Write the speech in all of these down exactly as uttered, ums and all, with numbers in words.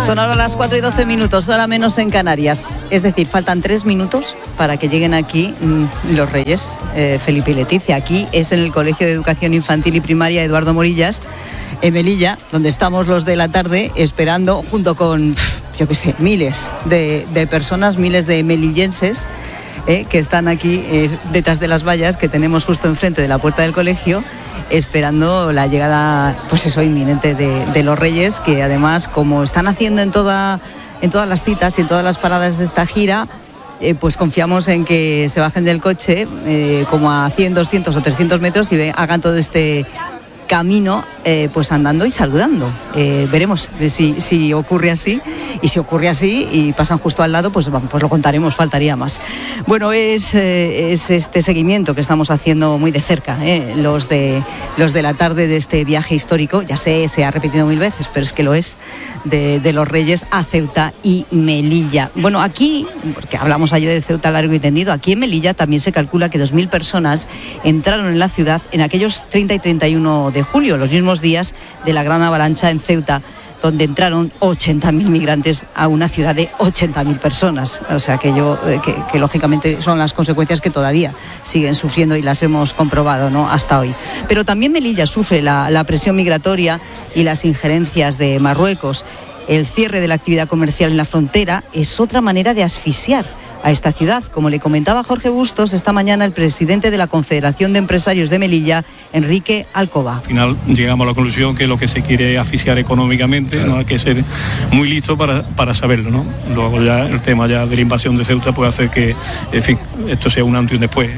Son ahora las cuatro y doce minutos, hora menos en Canarias. Es decir, faltan tres minutos para que lleguen aquí mmm, los Reyes, eh, Felipe y Leticia. Aquí es en el Colegio de Educación Infantil y Primaria Eduardo Morillas, en Melilla, donde estamos los de la tarde esperando, junto con, yo qué sé, miles de, de personas, miles de melillenses, eh, que están aquí eh, detrás de las vallas que tenemos justo enfrente de la puerta del colegio, esperando la llegada, pues eso, inminente de, de los Reyes, que además, como están haciendo en toda, en todas las citas y en todas las paradas de esta gira, eh, pues confiamos en que se bajen del coche eh, como a cien, doscientos o trescientos metros y ve, hagan todo este camino eh, pues andando y saludando. Eh, veremos si, si ocurre así, y si ocurre así y pasan justo al lado, pues, pues lo contaremos, faltaría más. Bueno, es, eh, es este seguimiento que estamos haciendo muy de cerca, eh, los, de, los de la tarde de este viaje histórico, ya sé, se ha repetido mil veces, pero es que lo es, de, de los Reyes a Ceuta y Melilla. Bueno, aquí, porque hablamos ayer de Ceuta largo y tendido, aquí en Melilla también se calcula que dos mil personas entraron en la ciudad en aquellos treinta y treinta y uno de julio, los mismos días de la gran avalancha en Ceuta, donde entraron ochenta mil migrantes a una ciudad de ochenta mil personas. O sea que, yo, que, que lógicamente son las consecuencias que todavía siguen sufriendo y las hemos comprobado, ¿no?, hasta hoy. Pero también Melilla sufre la, la presión migratoria y las injerencias de Marruecos. El cierre de la actividad comercial en la frontera es otra manera de asfixiar a esta ciudad. Como le comentaba Jorge Bustos esta mañana el presidente de la Confederación de Empresarios de Melilla, Enrique Alcoba. Al final llegamos a la conclusión que lo que se quiere es asfixiar económicamente, claro. No hay que ser muy listo para, para saberlo, ¿no? Luego ya el tema ya de la invasión de Ceuta puede hacer que, en fin, esto sea un antes y un después.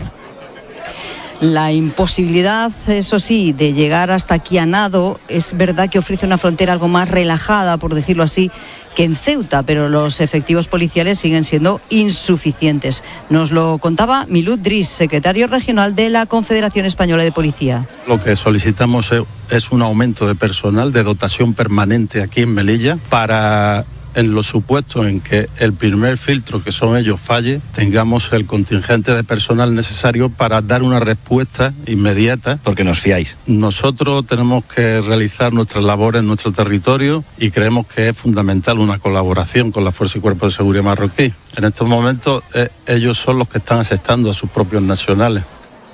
La imposibilidad, eso sí, de llegar hasta aquí a nado, es verdad que ofrece una frontera algo más relajada, por decirlo así, que en Ceuta, pero los efectivos policiales siguen siendo insuficientes. Nos lo contaba Milud Dris, secretario regional de la Confederación Española de Policía. Lo que solicitamos es un aumento de personal, de dotación permanente aquí en Melilla, para, en los supuestos en que el primer filtro, que son ellos, falle, tengamos el contingente de personal necesario para dar una respuesta inmediata. Porque nos fiáis. Nosotros tenemos que realizar nuestras labores en nuestro territorio y creemos que es fundamental una colaboración con la Fuerza y Cuerpo de Seguridad marroquí. En estos momentos eh, ellos son los que están asestando a sus propios nacionales.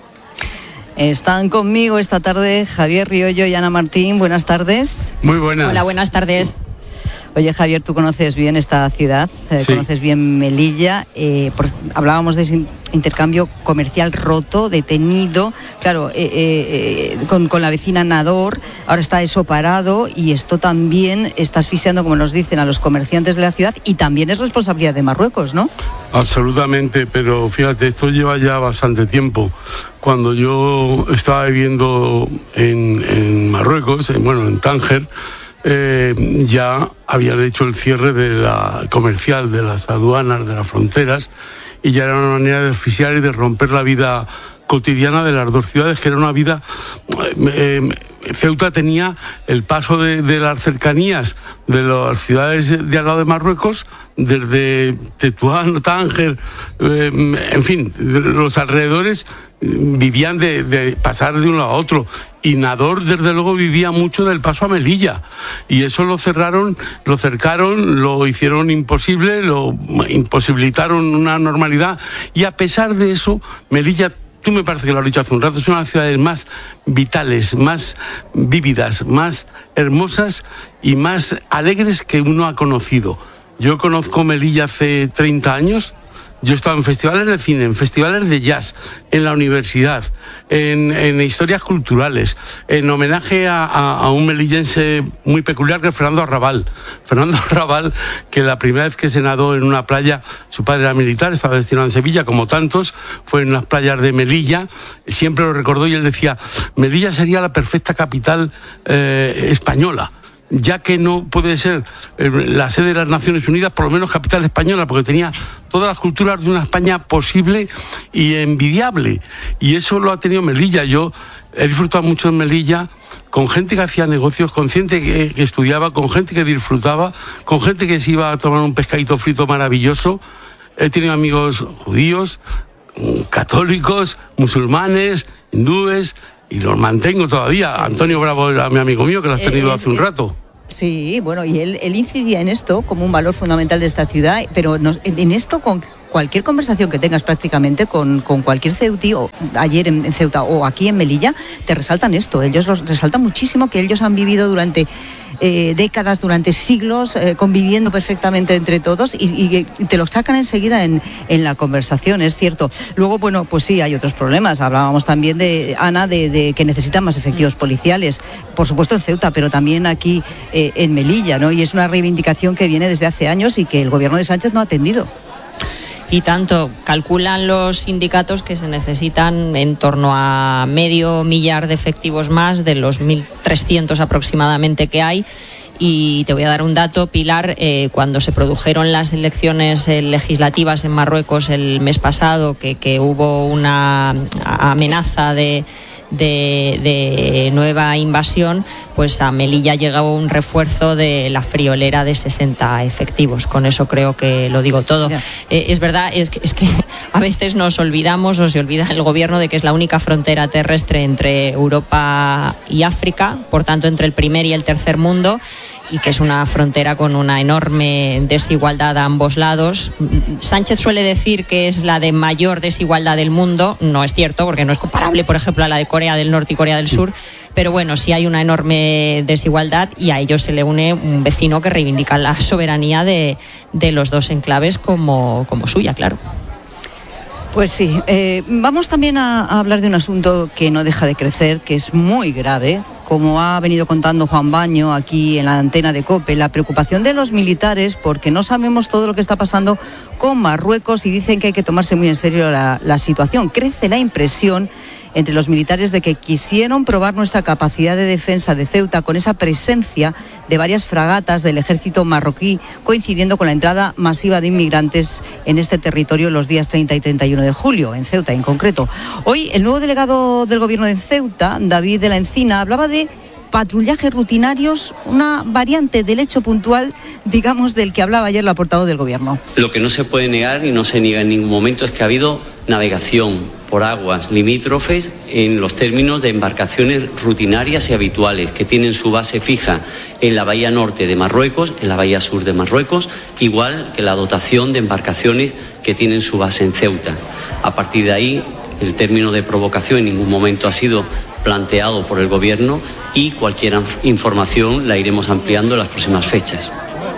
Están conmigo esta tarde Javier Riollo y Ana Martín. Buenas tardes. Muy buenas. Hola, buenas tardes. Oye, Javier, tú conoces bien esta ciudad, eh, sí. Conoces bien Melilla. Eh, por, hablábamos de ese intercambio comercial roto, detenido, claro, eh, eh, con, con la vecina Nador. Ahora está eso parado y esto también está asfixiando, como nos dicen, a los comerciantes de la ciudad, y también es responsabilidad de Marruecos, ¿no? Absolutamente, pero fíjate, esto lleva ya bastante tiempo. Cuando yo estaba viviendo en, en Marruecos, en, bueno, en Tánger, Eh, ya habían hecho el cierre de la comercial de las aduanas, de las fronteras, y ya era una manera de asfixiar y de romper la vida cotidiana de las dos ciudades, que era una vida... Eh, Ceuta tenía el paso de, de las cercanías de las ciudades de al lado de Marruecos, desde Tetuán, Tánger, eh, en fin, los alrededores vivían de, de pasar de un lado a otro, y Nador desde luego vivía mucho del paso a Melilla, y eso lo cerraron, lo cercaron, lo hicieron imposible, lo imposibilitaron una normalidad, y a pesar de eso, Melilla, tú me parece que lo has dicho hace un rato, es una de las ciudades más vitales, más vívidas, más hermosas y más alegres que uno ha conocido. Yo conozco Melilla hace treinta años. Yo he estado en festivales de cine, en festivales de jazz, en la universidad, en, en historias culturales, en homenaje a, a, a un melillense muy peculiar que es Fernando Arrabal. Fernando Arrabal, que la primera vez que se nadó en una playa, su padre era militar, estaba destinado en Sevilla, como tantos, fue en las playas de Melilla, siempre lo recordó y él decía, Melilla sería la perfecta capital eh, española, ya que no puede ser la sede de las Naciones Unidas, por lo menos capital española, porque tenía todas las culturas de una España posible y envidiable. Y eso lo ha tenido Melilla. Yo he disfrutado mucho en Melilla, con gente que hacía negocios, con gente que, que estudiaba, con gente que disfrutaba, con gente que se iba a tomar un pescadito frito maravilloso. He tenido amigos judíos, católicos, musulmanes, hindúes, y los mantengo todavía. Sí, Antonio sí. Bravo era mi amigo mío, que lo has tenido eh, hace un rato. Sí, bueno, y él, él incidía en esto como un valor fundamental de esta ciudad, pero nos, en, en esto con cualquier conversación que tengas prácticamente con, con cualquier ceutí, o ayer en, en Ceuta o aquí en Melilla, te resaltan esto. Ellos los resaltan muchísimo que ellos han vivido durante eh, décadas, durante siglos, eh, conviviendo perfectamente entre todos y, y, y te lo sacan enseguida en, en la conversación, es cierto. Luego, bueno, pues sí, hay otros problemas. Hablábamos también de, Ana, de, de que necesitan más efectivos policiales, por supuesto en Ceuta, pero también aquí eh, en Melilla, ¿no? Y es una reivindicación que viene desde hace años y que el gobierno de Sánchez no ha atendido. Y tanto, calculan los sindicatos que se necesitan en torno a medio millar de efectivos más de los mil trescientos aproximadamente que hay. Y te voy a dar un dato, Pilar, eh, cuando se produjeron las elecciones eh, legislativas en Marruecos el mes pasado, que, que hubo una amenaza de... De, de nueva invasión, pues a Melilla llegó un refuerzo de la friolera de sesenta efectivos. Con eso creo que lo digo todo. Eh, es verdad, es que, es que a veces nos olvidamos o se olvida el gobierno de que es la única frontera terrestre entre Europa y África, por tanto entre el primer y el tercer mundo, y que es una frontera con una enorme desigualdad a ambos lados. Sánchez suele decir que es la de mayor desigualdad del mundo. No es cierto, porque no es comparable, por ejemplo, a la de Corea del Norte y Corea del Sur, pero bueno, sí hay una enorme desigualdad y a ello se le une un vecino que reivindica la soberanía de, de los dos enclaves como, como suya, claro. Pues sí, eh, vamos también a, a hablar de un asunto que no deja de crecer, que es muy grave, como ha venido contando Juan Baño aquí en la antena de COPE, la preocupación de los militares porque no sabemos todo lo que está pasando con Marruecos y dicen que hay que tomarse muy en serio la, la situación. Crece la impresión entre los militares de que quisieron probar nuestra capacidad de defensa de Ceuta con esa presencia de varias fragatas del ejército marroquí, coincidiendo con la entrada masiva de inmigrantes en este territorio los días treinta y treinta y uno de julio, en Ceuta en concreto. Hoy el nuevo delegado del gobierno de Ceuta, David de la Encina, hablaba de patrullajes rutinarios, una variante del hecho puntual, digamos, del que hablaba ayer la portavoz del gobierno. Lo que no se puede negar y no se niega en ningún momento es que ha habido navegación por aguas limítrofes en los términos de embarcaciones rutinarias y habituales que tienen su base fija en la bahía norte de Marruecos, en la bahía sur de Marruecos, igual que la dotación de embarcaciones que tienen su base en Ceuta. A partir de ahí, el término de provocación en ningún momento ha sido planteado por el gobierno y cualquier información la iremos ampliando en las próximas fechas.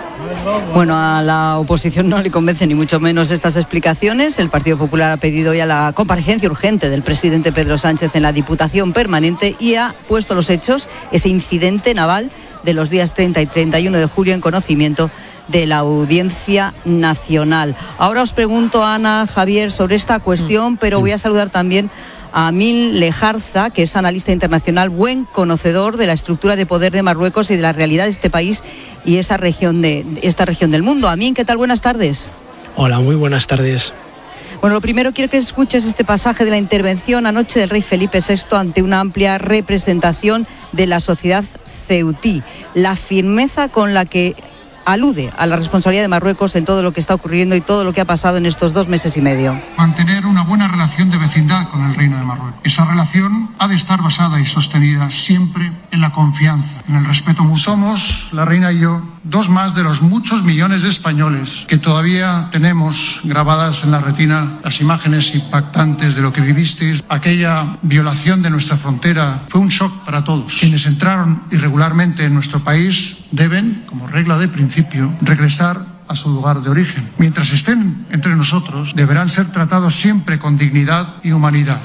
Bueno, a la oposición no le convence ni mucho menos estas explicaciones. El Partido Popular ha pedido ya la comparecencia urgente del presidente Pedro Sánchez en la Diputación Permanente y ha puesto los hechos, ese incidente naval de los días treinta y treinta y uno de julio, en conocimiento de la Audiencia Nacional. Ahora os pregunto, Ana, Javier, sobre esta cuestión, pero voy a saludar también a Amin Lejarza, que es analista internacional, buen conocedor de la estructura de poder de Marruecos y de la realidad de este país y esa región de esta región del mundo. Amin, ¿qué tal? Buenas tardes. Hola, muy buenas tardes. Bueno, lo primero quiero que escuches este pasaje de la intervención anoche del rey Felipe sexto ante una amplia representación de la sociedad ceutí. La firmeza con la que alude a la responsabilidad de Marruecos en todo lo que está ocurriendo y todo lo que ha pasado en estos dos meses y medio. Mantener una buena relación de vecindad con el Reino de Marruecos. Esa relación ha de estar basada y sostenida siempre en la confianza, en el respeto mutuo. Somos, la reina y yo, dos más de los muchos millones de españoles que todavía tenemos grabadas en la retina las imágenes impactantes de lo que vivisteis. Aquella violación de nuestra frontera fue un shock para todos. Quienes entraron irregularmente en nuestro país deben, como regla de principio, regresar a su lugar de origen. Mientras estén entre nosotros, deberán ser tratados siempre con dignidad y humanidad.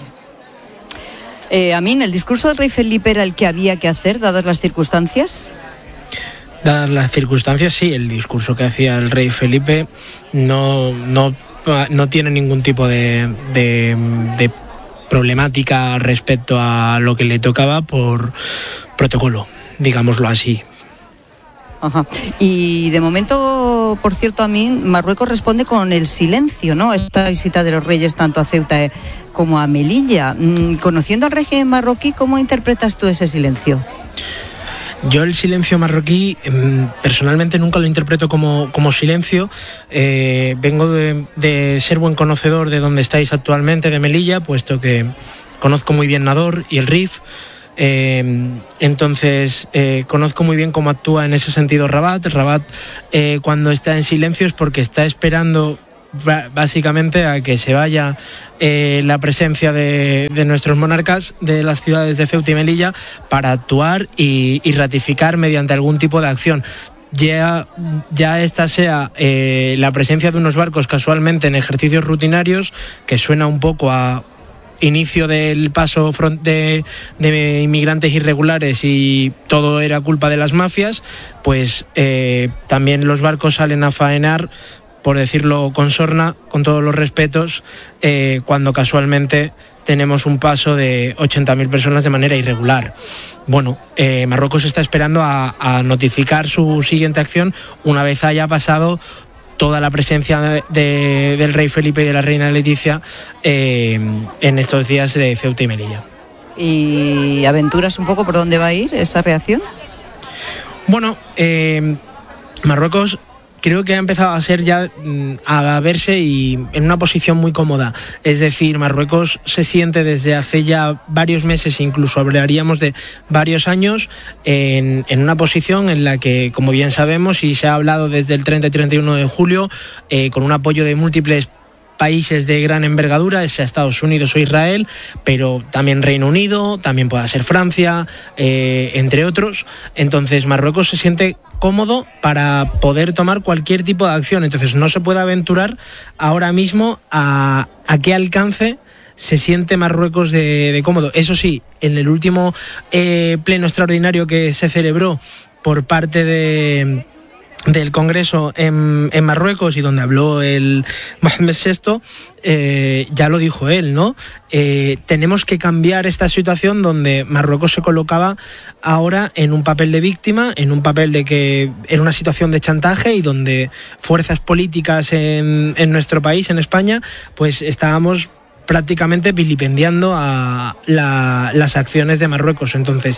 Eh, Amin, ¿el discurso del rey Felipe era el que había que hacer, dadas las circunstancias? Dadas las circunstancias, sí, el discurso que hacía el rey Felipe no, no, no tiene ningún tipo de, de, de problemática respecto a lo que le tocaba por protocolo, digámoslo así. Ajá. Y de momento, por cierto, a mí Marruecos responde con el silencio, ¿no? Esta visita de los reyes tanto a Ceuta como a Melilla. Conociendo al régimen marroquí, ¿cómo interpretas tú ese silencio? Yo el silencio marroquí personalmente nunca lo interpreto como, como silencio. Eh, vengo de, de ser buen conocedor de dónde estáis actualmente, de Melilla, puesto que conozco muy bien Nador y el Rif. Eh, entonces, eh, conozco muy bien cómo actúa en ese sentido Rabat. Rabat, eh, cuando está en silencio es porque está esperando básicamente a que se vaya eh, la presencia de, de nuestros monarcas de las ciudades de Ceuta y Melilla para actuar y, y ratificar mediante algún tipo de acción. Ya, ya esta sea eh, la presencia de unos barcos casualmente en ejercicios rutinarios, que suena un poco a inicio del paso de, de inmigrantes irregulares y todo era culpa de las mafias, pues eh, también los barcos salen a faenar, por decirlo con sorna, con todos los respetos, eh, cuando casualmente tenemos un paso de ochenta mil personas de manera irregular. Bueno, eh, Marruecos está esperando a, a notificar su siguiente acción una vez haya pasado toda la presencia de, del rey Felipe y de la reina Leticia eh, en estos días de Ceuta y Melilla. ¿Y aventuras un poco por dónde va a ir esa reacción? Bueno, eh, Marruecos creo que ha empezado a ser ya a verse y en una posición muy cómoda. Es decir, Marruecos se siente desde hace ya varios meses, incluso hablaríamos de varios años, en, en una posición en la que, como bien sabemos, y se ha hablado desde el treinta y treinta y uno de julio, eh, con un apoyo de múltiples países de gran envergadura, sea Estados Unidos o Israel, pero también Reino Unido, también pueda ser Francia, eh, entre otros. Entonces Marruecos se siente cómodo para poder tomar cualquier tipo de acción. Entonces no se puede aventurar ahora mismo a, a qué alcance se siente Marruecos de, de cómodo. Eso sí, en el último eh, pleno extraordinario que se celebró por parte de... del Congreso en, en Marruecos y donde habló el Mohamed sexto, eh, ya lo dijo él, ¿no? Eh, tenemos que cambiar esta situación donde Marruecos se colocaba ahora en un papel de víctima, en un papel de que era una situación de chantaje y donde fuerzas políticas en, en nuestro país, en España, pues estábamos prácticamente vilipendiando a la, las acciones de Marruecos. Entonces,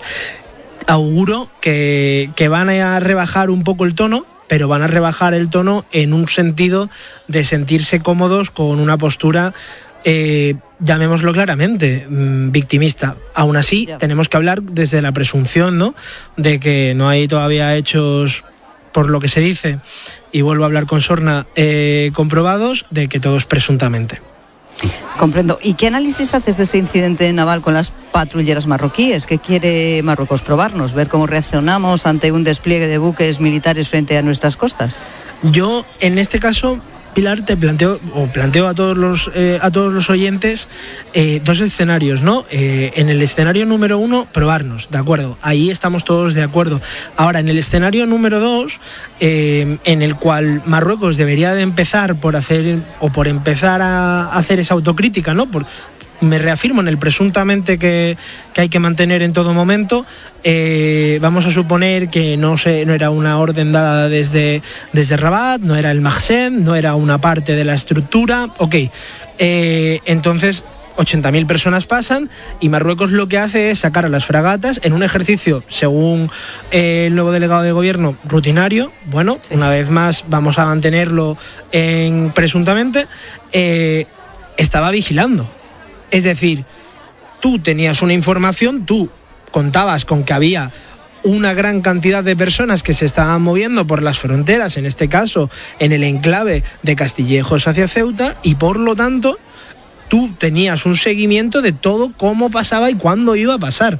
auguro que, que van a rebajar un poco el tono, pero van a rebajar el tono en un sentido de sentirse cómodos con una postura, eh, llamémoslo claramente, mmm, victimista. Aún así, yeah. tenemos que hablar desde la presunción, ¿no?, de que no hay todavía hechos, por lo que se dice, y vuelvo a hablar con sorna, eh, comprobados, de que todo es presuntamente. Comprendo. ¿Y qué análisis haces de ese incidente naval con las patrulleras marroquíes? ¿Qué quiere Marruecos probarnos? ¿Ver cómo reaccionamos ante un despliegue de buques militares frente a nuestras costas? Yo, en este caso, Pilar, te planteo, o planteo a todos los, eh, a todos los oyentes eh, dos escenarios, ¿no? Eh, en el escenario número uno, probarnos, ¿de acuerdo? Ahí estamos todos de acuerdo. Ahora, en el escenario número dos, eh, en el cual Marruecos debería de empezar por hacer, o por empezar a hacer esa autocrítica, ¿no? Por, me reafirmo en el presuntamente que, que hay que mantener en todo momento. Eh, vamos a suponer que no, se, no era una orden dada desde, desde Rabat, no era el Magsen, no era una parte de la estructura. Ok, eh, entonces ochenta mil personas pasan y Marruecos lo que hace es sacar a las fragatas en un ejercicio, según eh, el nuevo delegado de gobierno, rutinario. Bueno, sí. Una vez más vamos a mantenerlo en presuntamente. Eh, estaba vigilando. Es decir, tú tenías una información, tú contabas con que había una gran cantidad de personas que se estaban moviendo por las fronteras, en este caso en el enclave de Castillejos hacia Ceuta, y por lo tanto tú tenías un seguimiento de todo cómo pasaba y cuándo iba a pasar.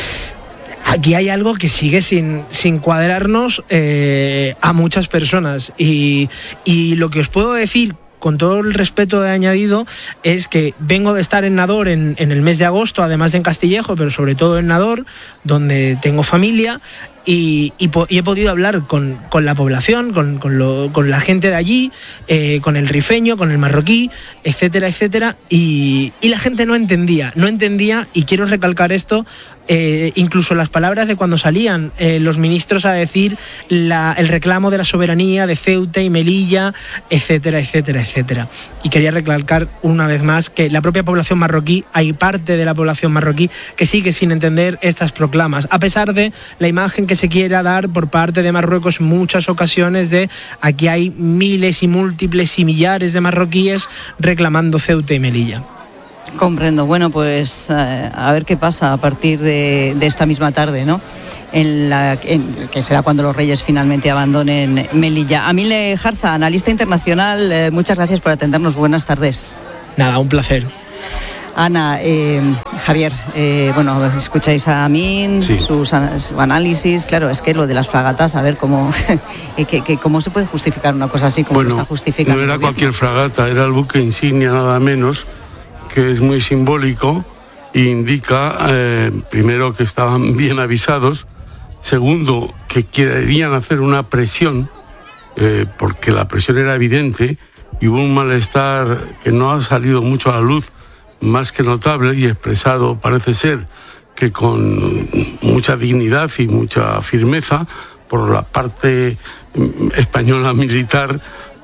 Aquí hay algo que sigue sin, sin cuadrarnos eh, a muchas personas y, y lo que os puedo decir, con todo el respeto de añadido, es que vengo de estar en Nador en, en el mes de agosto, además de en Castillejo, pero sobre todo en Nador, donde tengo familia, y, y, y he podido hablar con, con la población, con, con, lo, con la gente de allí, eh, con el rifeño, con el marroquí, etcétera, etcétera, y, y la gente no entendía, no entendía, y quiero recalcar esto, eh, incluso las palabras de cuando salían eh, los ministros a decir la, el reclamo de la soberanía de Ceuta y Melilla, etcétera, etcétera, etcétera. Y quería recalcar una vez más que la propia población marroquí, hay parte de la población marroquí que sigue sin entender estas proclamas, a pesar de la imagen que se quiera dar por parte de Marruecos en muchas ocasiones de aquí hay miles y múltiples y millares de marroquíes reclamando Ceuta y Melilla. Comprendo. Bueno, pues eh, a ver qué pasa a partir de, de esta misma tarde, ¿no? En la, en, que será cuando los Reyes finalmente abandonen Melilla. Amile Jarza, analista internacional, eh, muchas gracias por atendernos. Buenas tardes. Nada, un placer. Ana, eh, Javier, eh, bueno, escucháis a Amin, sí. sus, su análisis. Claro, es que lo de las fragatas, a ver cómo, que, que, cómo se puede justificar una cosa así, como bueno, lo está justificando. No era cualquier fragata, era el buque insignia nada menos, que es muy simbólico e indica, eh, primero, que estaban bien avisados, segundo, que querían hacer una presión, eh, porque la presión era evidente y hubo un malestar que no ha salido mucho a la luz, más que notable y expresado, parece ser, que con mucha dignidad y mucha firmeza por la parte española militar,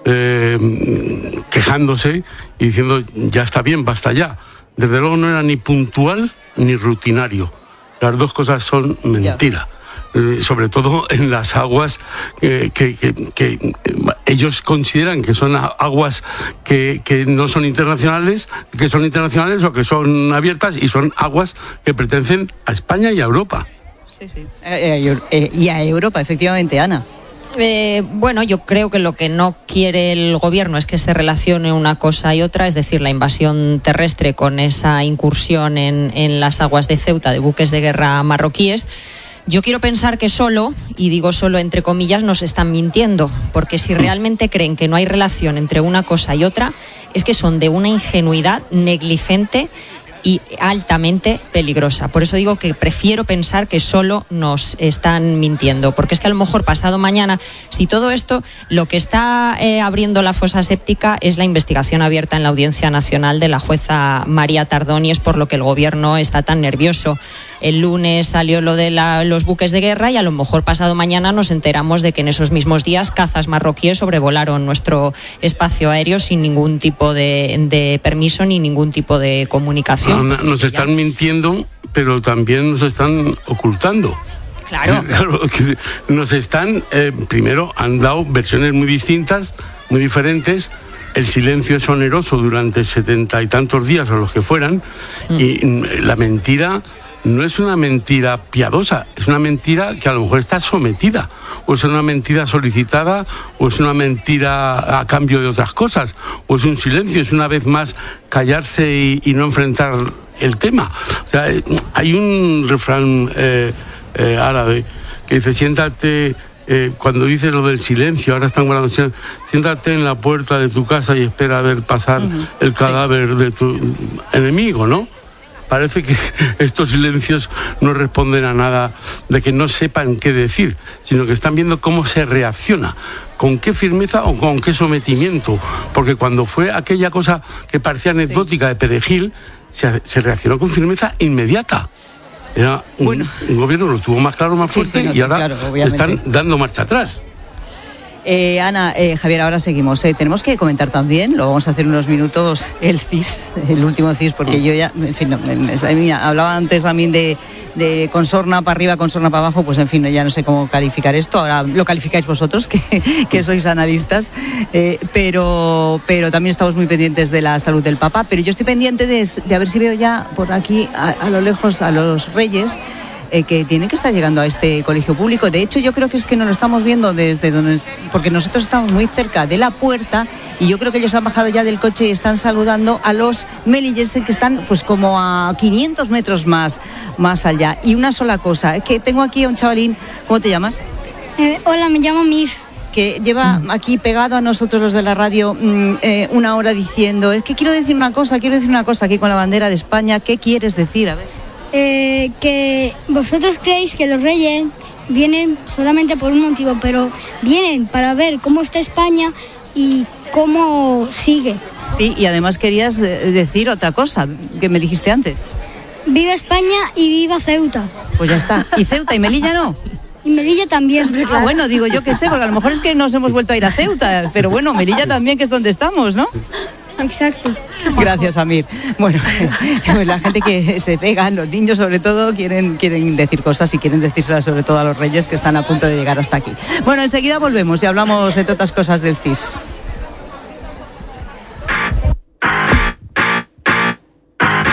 eh, quejándose y diciendo ya está bien, basta ya. Desde luego no era ni puntual ni rutinario. Las dos cosas son mentira. Eh, sobre todo en las aguas eh, que, que, que ellos consideran que son aguas que, que no son internacionales, que son internacionales o que son abiertas, y son aguas que pertenecen a España y a Europa. Sí, sí. Eh, eh, eh, y a Europa, efectivamente, Ana. Eh, bueno, yo creo que lo que no quiere el gobierno es que se relacione una cosa y otra, es decir, la invasión terrestre con esa incursión en, en las aguas de Ceuta de buques de guerra marroquíes. Yo quiero pensar que solo, y digo solo entre comillas, nos están mintiendo, porque si realmente creen que no hay relación entre una cosa y otra, es que son de una ingenuidad negligente y altamente peligrosa. Por eso digo que prefiero pensar que solo nos están mintiendo, porque es que a lo mejor pasado mañana, si todo esto, lo que está eh, abriendo la fosa séptica es la investigación abierta en la Audiencia Nacional de la jueza María Tardón, y es por lo que el gobierno está tan nervioso. El lunes salió lo de la, los buques de guerra, y a lo mejor pasado mañana nos enteramos de que en esos mismos días cazas marroquíes sobrevolaron nuestro espacio aéreo sin ningún tipo de, de permiso ni ningún tipo de comunicación. No, nos están mintiendo, pero también nos están ocultando. Claro. claro nos están, eh, primero, han dado versiones muy distintas, muy diferentes. El silencio es oneroso durante setenta y tantos días, o los que fueran, mm. y la mentira no es una mentira piadosa, es una mentira que a lo mejor está sometida, o es una mentira solicitada, o es una mentira a cambio de otras cosas, o es un silencio, es una vez más callarse y, y no enfrentar el tema. O sea, hay un refrán eh, eh, árabe que dice: siéntate, eh, cuando dice lo del silencio, ahora están guardando, siéntate en la puerta de tu casa y espera a ver pasar uh-huh. el cadáver sí. de tu enemigo, ¿no? Parece que estos silencios no responden a nada de que no sepan qué decir, sino que están viendo cómo se reacciona, con qué firmeza o con qué sometimiento. Porque cuando fue aquella cosa que parecía anecdótica de Perejil, se, se reaccionó con firmeza inmediata. Era un, bueno. un gobierno lo tuvo más claro, más sí, fuerte, sí, no, y ahora claro, se están dando marcha atrás. Eh, Ana, eh, Javier, ahora seguimos. Eh, tenemos que comentar también, lo vamos a hacer unos minutos, el C I S, el último C I S, porque yo ya, en fin, no, mira, hablaba antes a mí de, de consorna para arriba, consorna para abajo, pues en fin, ya no sé cómo calificar esto, ahora lo calificáis vosotros, que, que sois analistas, eh, pero, pero también estamos muy pendientes de la salud del Papa, pero yo estoy pendiente de, de a ver si veo ya por aquí, a, a lo lejos, a los Reyes, Eh, que tienen que estar llegando a este colegio público. De hecho, yo creo que es que no lo estamos viendo desde donde, porque nosotros estamos muy cerca de la puerta, y yo creo que ellos han bajado ya del coche y están saludando a los melillenses que están pues como a quinientos metros más, más allá. Y una sola cosa, es que tengo aquí a un chavalín, ¿cómo te llamas? Eh, hola, me llamo Mir. Que lleva aquí pegado a nosotros los de la radio mmm, eh, una hora diciendo, es que quiero decir una cosa, quiero decir una cosa aquí con la bandera de España. ¿Qué quieres decir? A ver. Eh, que vosotros creéis que los reyes vienen solamente por un motivo, pero vienen para ver cómo está España y cómo sigue. Sí, y además querías decir otra cosa que me dijiste antes. Viva España y viva Ceuta. Pues ya está. ¿Y Ceuta y Melilla no? Y Melilla también. Ah, bueno, digo yo que sé, porque a lo mejor es que nos hemos vuelto a ir a Ceuta, pero bueno, Melilla también, que es donde estamos, ¿no? Exacto. Gracias, Amir. Bueno, la gente que se pega, los niños sobre todo, quieren, quieren decir cosas y quieren decírselas sobre todo a los reyes que están a punto de llegar hasta aquí. Bueno, enseguida volvemos y hablamos de otras cosas del C I S.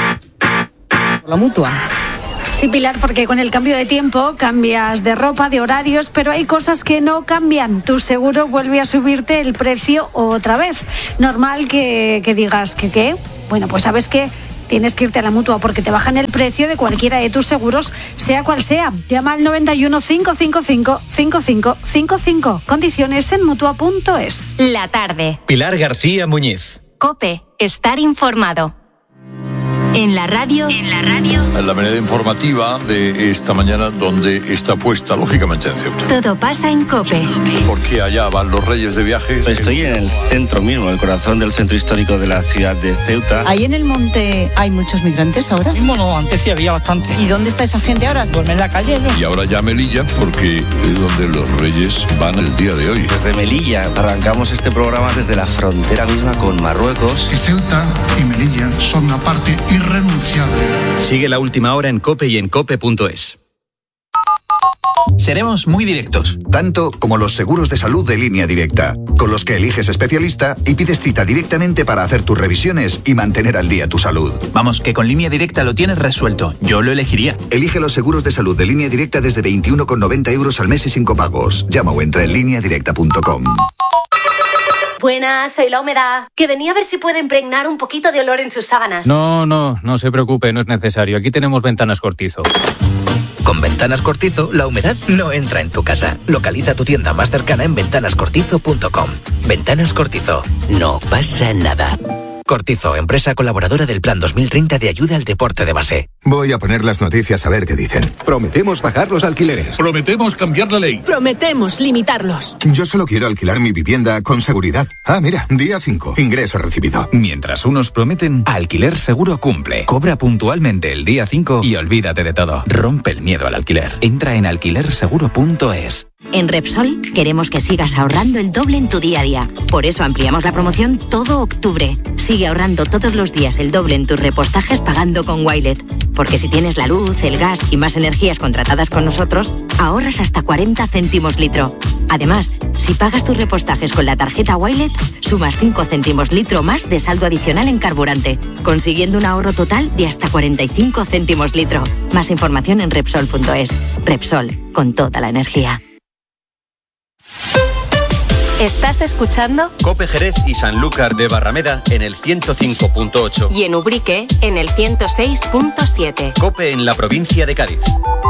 La Mutua. Sí, Pilar, porque con el cambio de tiempo cambias de ropa, de horarios, pero hay cosas que no cambian. Tu seguro vuelve a subirte el precio otra vez. Normal que, que digas que qué. Bueno, pues sabes que tienes que irte a la Mutua porque te bajan el precio de cualquiera de tus seguros, sea cual sea. Llama al noventa y uno, cinco cinco cinco, cinco cinco cinco cinco. Condiciones en mutua punto es. La tarde. Pilar García Muñiz. COPE. Estar informado. En la radio. En la radio. La manera informativa de esta mañana, donde está puesta, lógicamente, en Ceuta. Todo pasa en COPE. Porque allá van los reyes de viaje. Estoy en el centro mismo, el corazón del centro histórico de la ciudad de Ceuta. ¿Ahí en el monte hay muchos migrantes ahora? Mismo no, antes sí había bastante. ¿Y dónde está esa gente ahora? Duerme en la calle, ¿no? Y ahora ya Melilla, porque es donde los reyes van el día de hoy. Desde Melilla arrancamos este programa desde la frontera misma con Marruecos. Que Ceuta y Melilla son una parte irrenunciable. Sigue La Última Hora en COPE y en cope punto es. Seremos muy directos. Tanto como los seguros de salud de Línea Directa, con los que eliges especialista y pides cita directamente para hacer tus revisiones y mantener al día tu salud. Vamos, que con Línea Directa lo tienes resuelto. Yo lo elegiría. Elige los seguros de salud de Línea Directa desde veintiuno con noventa euros al mes y sin copagos. Llama o entra en línea directa punto com. Buenas, soy La Humedad, que venía a ver si puede impregnar un poquito de olor en sus sábanas. No, no, no se preocupe, no es necesario. Aquí tenemos Ventanas Cortizo. Con Ventanas Cortizo, la humedad no entra en tu casa. Localiza tu tienda más cercana en ventanas cortizo punto com. Ventanas Cortizo, no pasa nada. Cortizo, empresa colaboradora del Plan dos mil treinta de ayuda al deporte de base. Voy a poner las noticias a ver qué dicen. Prometemos bajar los alquileres. Prometemos cambiar la ley. Prometemos limitarlos. Yo solo quiero alquilar mi vivienda con seguridad. Ah, mira, día cinco, ingreso recibido. Mientras unos prometen, Alquiler Seguro cumple. Cobra puntualmente el día cinco y olvídate de todo. Rompe el miedo al alquiler. Entra en alquiler seguro punto es. En Repsol queremos que sigas ahorrando el doble en tu día a día. Por eso ampliamos la promoción todo octubre. Sigue ahorrando todos los días el doble en tus repostajes pagando con Wilet. Porque si tienes la luz, el gas y más energías contratadas con nosotros, ahorras hasta cuarenta céntimos litro. Además, si pagas tus repostajes con la tarjeta Wilet, sumas cinco céntimos litro más de saldo adicional en carburante, consiguiendo un ahorro total de hasta cuarenta y cinco céntimos litro. Más información en Repsol punto es. Repsol, con toda la energía. ¿Estás escuchando? COPE Jerez y Sanlúcar de Barrameda en el ciento cinco punto ocho. Y en Ubrique en el ciento seis punto siete. COPE en la provincia de Cádiz.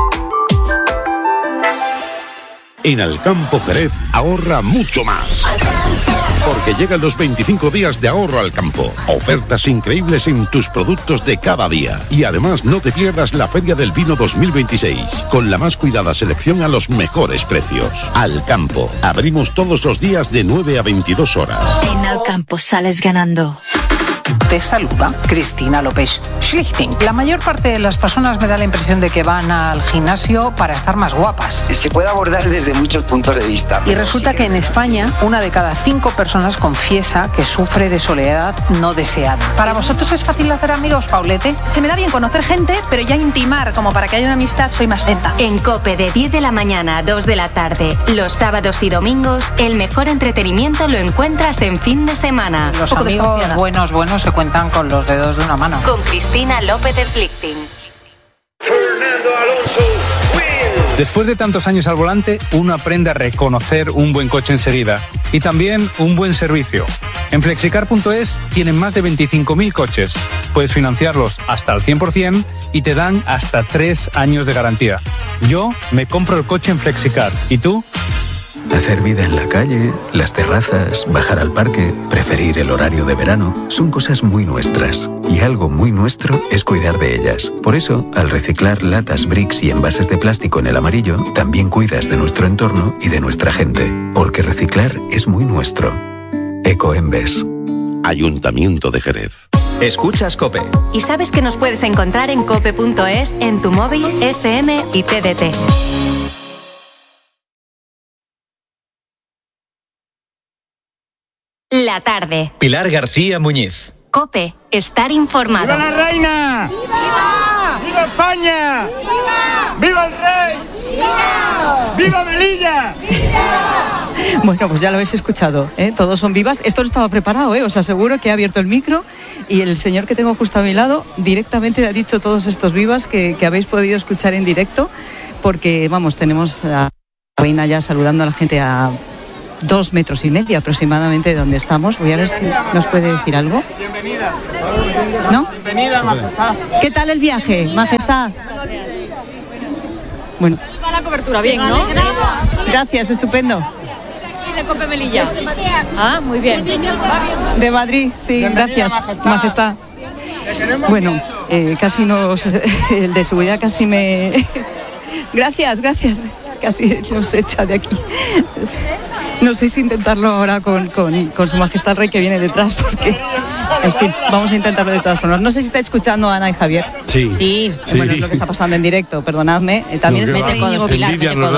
En Alcampo Jerez ahorra mucho más. Porque llegan los veinticinco días de ahorro al campo. Ofertas increíbles en tus productos de cada día. Y además no te pierdas la Feria del Vino dos mil veintiséis, con la más cuidada selección a los mejores precios. Al campo. Abrimos todos los días de nueve a veintidós horas. En Alcampo sales ganando. Te saluda Cristina López Schlichting. La mayor parte de las personas me da la impresión de que van al gimnasio para estar más guapas. Se puede abordar desde muchos puntos de vista. Y resulta que en España una de cada cinco personas confiesa que sufre de soledad no deseada. ¿Para vosotros es fácil hacer amigos, Paulete? Se me da bien conocer gente, pero ya intimar como para que haya una amistad soy más lenta. En COPE de diez de la mañana a dos de la tarde, los sábados y domingos, el mejor entretenimiento lo encuentras en fin de semana. Los amigos buenos, buenos se cuentan con los dedos de una mano. Con Cristina López Schlichting. Fernando Alonso. Después de tantos años al volante, uno aprende a reconocer un buen coche enseguida y también un buen servicio. En flexicar punto es tienen más de veinticinco mil coches. Puedes financiarlos hasta al cien por ciento y te dan hasta tres años de garantía. Yo me compro el coche en Flexicar. ¿Y tú? Hacer vida en la calle, las terrazas, bajar al parque, preferir el horario de verano, son cosas muy nuestras. Y algo muy nuestro es cuidar de ellas. Por eso, al reciclar latas, bricks y envases de plástico en el amarillo, también cuidas de nuestro entorno y de nuestra gente. Porque reciclar es muy nuestro. Ecoembes. Ayuntamiento de Jerez. Escuchas COPE. Y sabes que nos puedes encontrar en cope punto es, en tu móvil, F M y T D T. La tarde. Pilar García Muñiz. COPE. Estar informado. ¡Viva la reina! ¡Viva! ¡Viva España! ¡Viva! ¡Viva el rey! ¡Viva! ¡Viva Melilla! ¡Viva! Bueno, pues ya lo habéis escuchado, ¿eh? Todos son vivas. Esto no estaba preparado, ¿eh? Os aseguro que he abierto el micro y el señor que tengo justo a mi lado directamente ha dicho todos estos vivas que, que habéis podido escuchar en directo, porque, vamos, tenemos a la reina ya saludando a la gente a dos metros y medio aproximadamente de donde estamos. Voy a ver si nos puede decir algo. Bienvenida. ¿No? Bienvenida, Majestad. ¿Qué tal el viaje, Majestad? Bueno. Va la cobertura bien, ¿no? Gracias, estupendo. ¿Y de Cope Melilla? Ah, muy bien. De Madrid, sí, gracias, Majestad. Majestad. Bueno, eh, casi nos... El de seguridad casi me... Gracias, gracias. Casi nos echa de aquí. No sé si intentarlo ahora con, con, con su majestad el rey que viene detrás, porque, en fin, vamos a intentarlo de todas formas. No sé si está escuchando a Ana y Javier. Sí. Sí, sí. Bueno, es lo que está pasando en directo, perdonadme. Eh, también no, es Íñigo Pilar.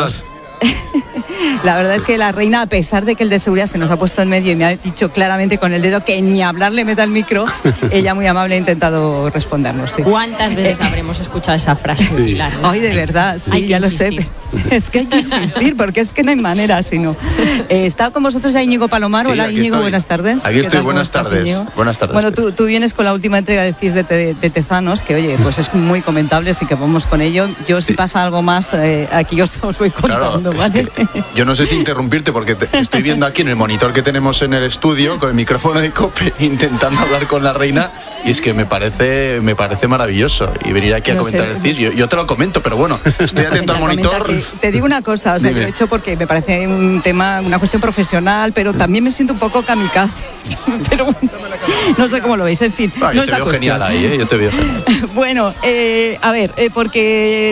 La verdad es que la reina, a pesar de que el de seguridad se nos ha puesto en medio y me ha dicho claramente con el dedo que ni hablar le meta el micro, ella muy amable ha intentado respondernos. Sí. ¿Cuántas veces eh, habremos escuchado esa frase? Sí. Pilar, ¿no? Ay, de verdad, sí, ya insistir. Lo sé. Es que hay que insistir, porque es que no hay manera, sino. Eh, ¿Está con vosotros ya Íñigo Palomar? Sí, Hola, Íñigo, estoy. buenas tardes. Aquí estoy, buenas tardes. Estás, buenas tardes. Bueno, tú, tú vienes con la última entrega del C I S de, de, de Tezanos, que oye, pues es muy comentable, así que vamos con ello. Yo, si sí. pasa algo más, eh, aquí os, os voy contando, claro, ¿vale? Es que yo no sé si interrumpirte, porque te, estoy viendo aquí en el monitor que tenemos en el estudio, con el micrófono de COPE, intentando hablar con la reina. Y es que me parece me parece maravilloso. Y venir aquí a no comentar sé. el C I S, yo, yo te lo comento, pero bueno, estoy atento al monitor. Te digo una cosa, o sea, yo lo he hecho porque me parece un tema, una cuestión profesional, pero también me siento un poco kamikaze. Pero bueno, no sé cómo lo veis, en fin. Ah, yo no te es veo genial ahí, ¿eh? Yo te veo genial. Bueno, eh, a ver, eh, porque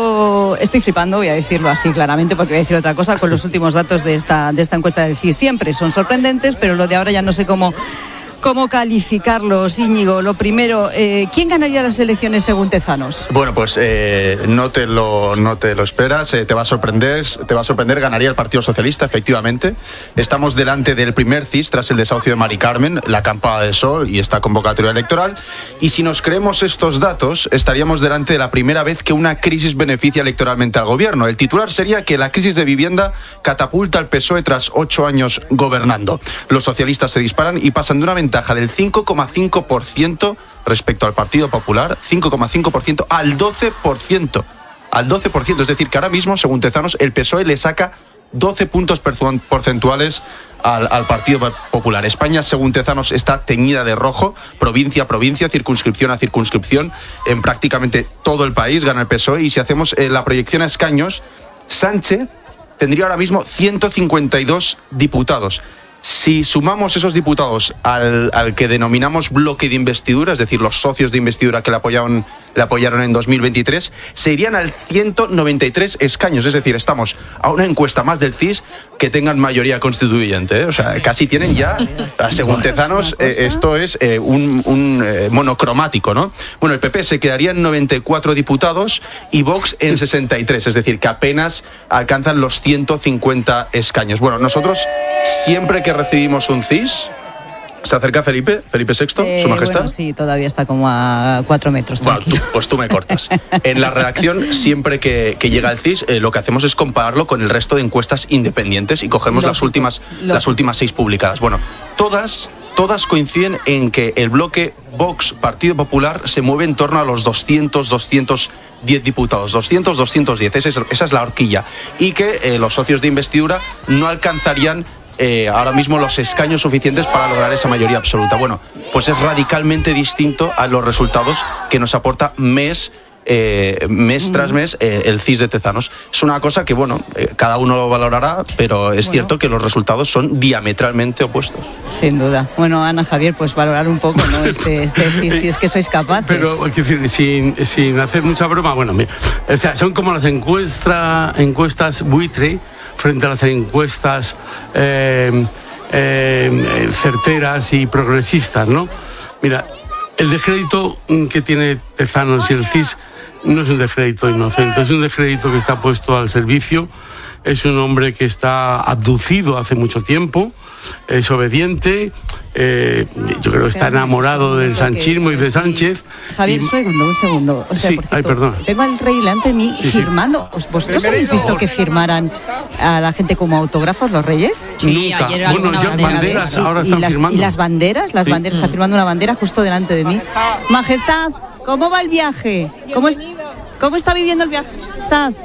yo estoy flipando, voy a decirlo así claramente, porque voy a decir otra cosa, con los últimos datos de esta, de esta encuesta del C I S. Siempre son sorprendentes, pero lo de ahora ya no sé cómo... ¿Cómo calificarlos, Íñigo? Lo primero, eh, ¿quién ganaría las elecciones según Tezanos? Bueno, pues eh, no te lo no te lo esperas, eh, te va a sorprender, te va a sorprender, ganaría el Partido Socialista, efectivamente. Estamos delante del primer C I S tras el desahucio de Mari Carmen, la acampada de Sol y esta convocatoria electoral. Y si nos creemos estos datos, estaríamos delante de la primera vez que una crisis beneficia electoralmente al gobierno. El titular sería que la crisis de vivienda catapulta al P S O E tras ocho años gobernando. Los socialistas se disparan y pasan de una ventaja del cinco coma cinco por ciento respecto al Partido Popular, cinco coma cinco por ciento al doce por ciento. Al doce por ciento, es decir, que ahora mismo, según Tezanos, el P S O E le saca doce puntos porcentuales al, al Partido Popular. España, según Tezanos, está teñida de rojo, provincia a provincia, circunscripción a circunscripción. En prácticamente todo el país gana el P S O E. Y si hacemos eh, la proyección a escaños, Sánchez tendría ahora mismo ciento cincuenta y dos diputados. Si sumamos esos diputados al, al que denominamos bloque de investidura, es decir, los socios de investidura que le apoyaron, le apoyaron en dos mil veintitrés, se irían al ciento noventa y tres escaños. Es decir, estamos a una encuesta más del C I S que tengan mayoría constituyente, ¿eh? O sea, casi tienen ya, según Tezanos, eh, esto es eh, un, un eh, monocromático, ¿no? Bueno, el P P se quedaría en noventa y cuatro diputados y Vox en sesenta y tres, es decir, que apenas alcanzan los ciento cincuenta escaños. Bueno, nosotros siempre que recibimos un C I S, ¿se acerca Felipe? ¿Felipe sexto? Eh, ¿Su majestad? Bueno, sí, todavía está como a cuatro metros. Bueno, tú, pues tú me cortas. En la redacción, siempre que, que llega el C I S, eh, lo que hacemos es compararlo con el resto de encuestas independientes y cogemos lógico, las últimas, lógico. las últimas seis publicadas. Bueno, todas... Todas coinciden en que el bloque Vox Partido Popular se mueve en torno a los doscientos, doscientos diez diputados. doscientos, doscientos diez, esa es, esa es la horquilla. Y que eh, los socios de investidura no alcanzarían eh, ahora mismo los escaños suficientes para lograr esa mayoría absoluta. Bueno, pues es radicalmente distinto a los resultados que nos aporta mes Eh, mes tras mes eh, el C I S de Tezanos. Es una cosa que, bueno, eh, cada uno lo valorará, pero es bueno. cierto que los resultados son diametralmente opuestos. Sin duda. Bueno, Ana, Javier, pues valorar un poco, ¿no? Este, este C I S, si es que sois capaces. Pero, decir, sin, sin hacer mucha broma, bueno, mira, o sea, son como las encuestas, encuestas buitre frente a las encuestas eh, eh, certeras y progresistas, ¿no? Mira, el descrédito que tiene Tezanos y el C I S no es un descrédito inocente, es un descrédito que está puesto al servicio. Es un hombre que está abducido hace mucho tiempo, es obediente, eh, yo creo que está enamorado del sanchismo y de Sánchez. Javier, y... un segundo, un segundo. O sea, sí, por cierto, ay, perdón. Tengo al rey delante de mí sí, firmando. Sí. ¿Vosotros habéis visto que firmaran a la gente como autógrafos los reyes? Sí, nunca. Ayer bueno, ya banderas ahora y, están y las, firmando. Y las banderas, las sí. banderas, está firmando una bandera justo delante de mí. Majestad, ¿cómo va el viaje? ¿Cómo, es, cómo está viviendo el viaje? Majestad.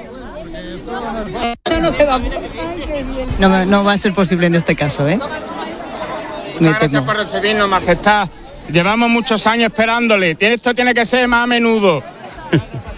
No, no va a ser posible en este caso, ¿eh? Muchas gracias por recibirnos, Majestad. Llevamos muchos años esperándole. Esto tiene que ser más a menudo.